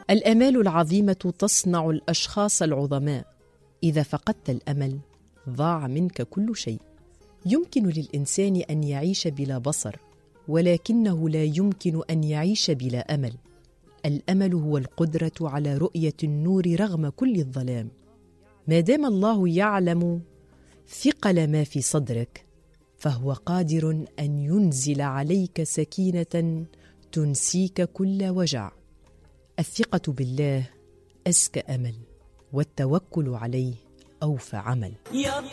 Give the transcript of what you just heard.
الآمال العظيمة تصنع الأشخاص العظماء. إذا فقدت الأمل ضاع منك كل شيء. يمكن للإنسان أن يعيش بلا بصر، ولكنه لا يمكن أن يعيش بلا أمل. الأمل هو القدرة على رؤية النور رغم كل الظلام. ما دام الله يعلم ثقل ما في صدرك، فهو قادر أن ينزل عليك سكينة تنسيك كل وجع. الثقة بالله أزكى أمل، والتوكل عليه أوفى عمل.